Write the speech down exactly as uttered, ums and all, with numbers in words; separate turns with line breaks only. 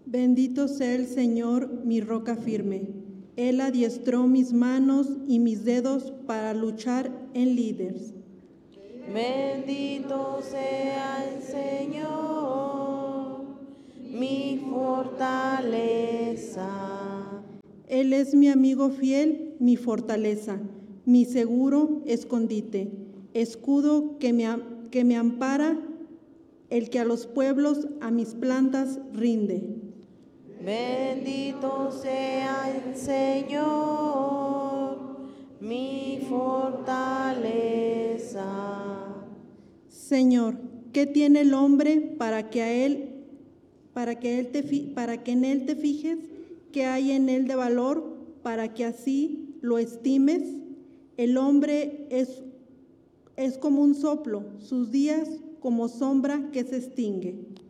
Bendito sea el Señor, mi roca firme. Él adiestró mis manos y mis dedos para luchar en lides.
Bendito sea el Señor, mi fortaleza.
Él es mi amigo fiel, mi fortaleza, mi seguro escondite, escudo que me, que me ampara, el que a los pueblos a mis plantas rinde.
Bendito sea el Señor, mi fortaleza.
Señor, ¿qué tiene el hombre para que a él, para que él te, para que en él te fijes? ¿Qué hay en él de valor para que así lo estimes? El hombre es, es como un soplo, sus días como sombra que se extingue.